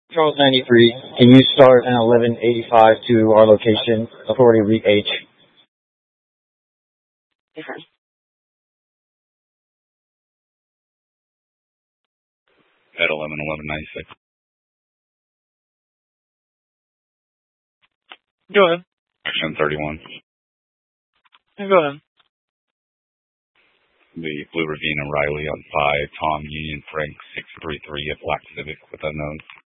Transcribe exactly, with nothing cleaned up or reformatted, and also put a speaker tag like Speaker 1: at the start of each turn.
Speaker 1: Charles ninety-three, can you start an eleven eighty-five to our location, authority read H?
Speaker 2: Different.
Speaker 3: At eleven eleven ninety-six.
Speaker 4: Go ahead.
Speaker 3: Action thirty-one.
Speaker 4: Yeah, go ahead.
Speaker 3: The Blue Ravine and Riley on five, Tom Union Frank six three three at Black Civic with unknown.